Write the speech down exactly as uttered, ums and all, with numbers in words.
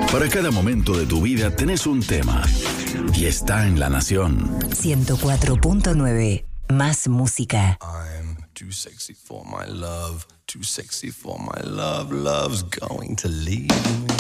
Para cada momento de tu vida tenés un tema. Y está en La Nación. ciento cuatro punto nueve. Más música. I'm too sexy for my love. Too sexy for my love. Love's going to leave me.